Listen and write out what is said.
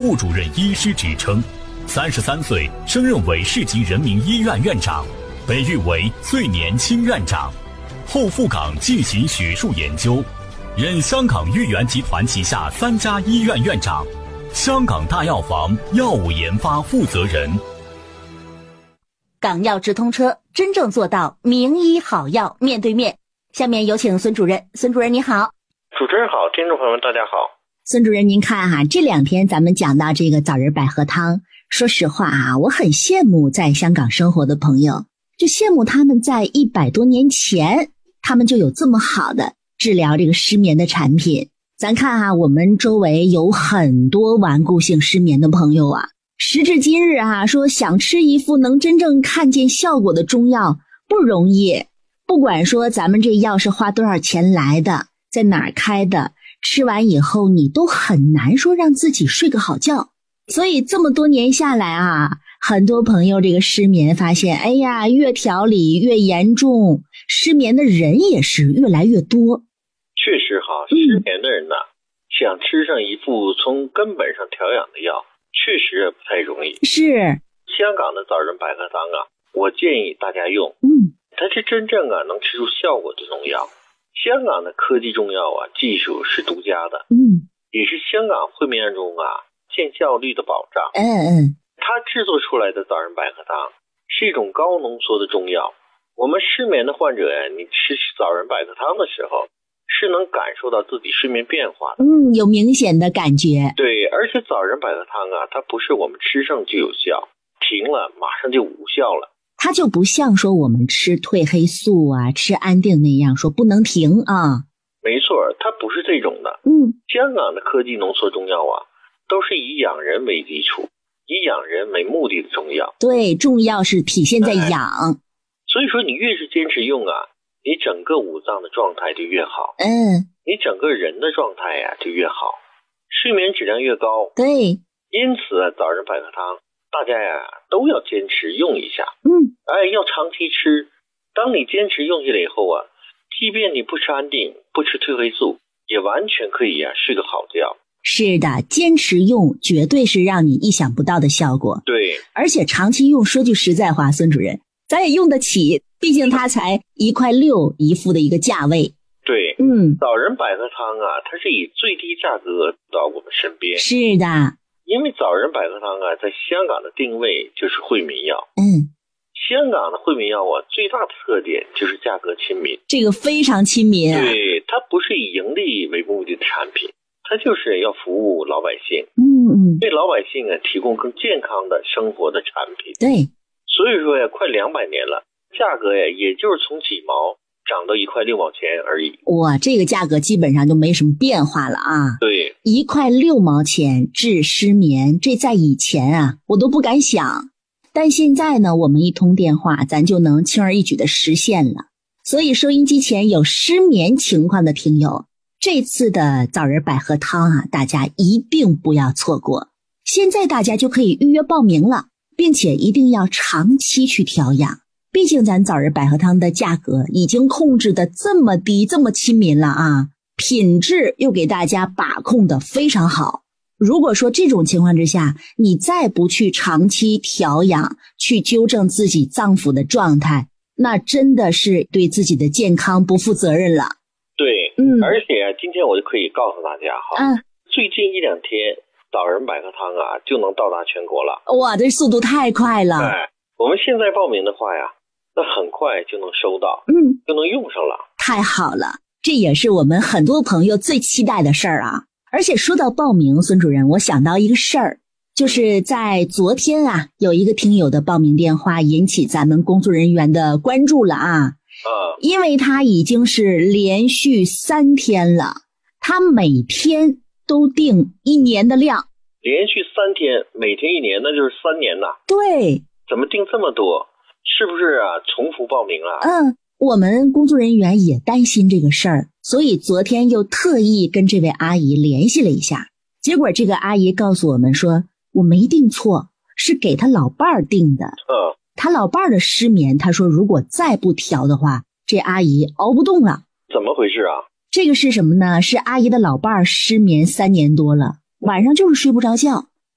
副主任医师职称，33岁升任为市级人民医院院长，被誉为最年轻院长，后赴港进行学术研究，任香港豫园集团旗下3家医院院长，香港大药房药物研发负责人。 港药直通车，真正做到名医好药面对面。下面有请孙主任。孙主任你好。 主持人好，听众朋友们大家好。 孙主任您看哈，这2天咱们讲到这个枣仁百合汤，说实话啊，我很羡慕在香港生活的朋友，就羡慕他们在100多年前他们就有这么好的治疗这个失眠的产品。咱看啊，我们周围有很多顽固性失眠的朋友啊，时至今日啊，说想吃一副能真正看见效果的中药不容易。不管说咱们这药是花多少钱来的，在哪儿开的，吃完以后你都很难说让自己睡个好觉。所以这么多年下来啊，很多朋友这个失眠发现，哎呀，越调理越严重，失眠的人也是越来越多。 确实哈，失眠的人呢，想吃上一副从根本上调养的药，确实也不太容易。 是香港的枣仁百合汤啊，我建议大家用。它是真正能吃出效果的中药。香港的科技中药啊，技术是独家的，也是香港惠民案中见效率的保障。它制作出来的枣仁百合汤是一种高浓缩的中药。我们失眠的患者呀，你吃枣仁百合汤的时候，是能感受到自己睡眠变化的。 有明显的感觉。 对，而且枣仁百合汤啊，它不是我们吃上就有效，停了马上就无效了。 它就不像说我们吃褪黑素啊，吃安定那样说不能停啊。 没错，它不是这种的。香港的科技浓缩中药啊，都是以养人为基础，以养人为目的的中药。 对，重要是体现在养。 所以说你越是坚持用啊，你整个五脏的状态就越好。你整个人的状态呀就越好，睡眠质量越高。 对， 因此枣仁百合汤大家呀都要坚持用一下。要长期吃。当你坚持用下来以后啊，即便你不吃安定，不吃褪黑素，也完全可以睡个好觉。 是的，坚持用绝对是让你意想不到的效果。 对， 而且长期用，说句实在话，孙主任，咱也用得起，毕竟它才1.6块一副的一个价位。 对，枣仁百合汤啊，它是以最低价格到我们身边。 是的， 因为枣仁百合汤啊，在香港的定位就是惠民药。香港的惠民药啊，最大的特点就是价格亲民。这个非常亲民啊。 对，它不是以盈利为目的的产品，它就是要服务老百姓。为老百姓提供更健康的生活的产品。 对， 所以说呀，快200年了，价格呀，也就是从几毛涨到1块6毛钱而已。 哇，这个价格基本上就没什么变化了啊。 对 ，1块6毛钱治失眠，这在以前啊，我都不敢想。但现在呢，我们一通电话，咱就能轻而易举的实现了。所以收音机前有失眠情况的听友，这次的枣仁百合汤啊，大家一定不要错过。现在大家就可以预约报名了，并且一定要长期去调养。毕竟咱枣仁百合汤的价格已经控制的这么低，这么亲民了啊，品质又给大家把控的非常好。如果说这种情况之下，你再不去长期调养，去纠正自己脏腑的状态，那真的是对自己的健康不负责任了。 对，而且今天我就可以告诉大家最近1-2天枣仁百合汤啊就能到达全国了。 哇，这速度太快了。 我们现在报名的话呀，那很快就能收到，就能用上了。 太好了，这也是我们很多朋友最期待的事儿啊。而且说到报名，孙主任，我想到一个事儿，就是在昨天啊，有一个听友的报名电话引起咱们工作人员的关注了啊。因为他已经是连续3天了，他每天都订1年的量。 连续3天，每天1年，那就是3年呐。 对。 怎么订这么多？是不是重复报名了？ 我们工作人员也担心这个事儿，所以昨天又特意跟这位阿姨联系了一下。结果这个阿姨告诉我们说，我没订错，是给他老伴儿订的。他老伴儿的失眠，他说如果再不调的话，这阿姨熬不动了。 怎么回事啊？ 这个是什么呢？是阿姨的老伴儿失眠3年多了，晚上就是睡不着觉。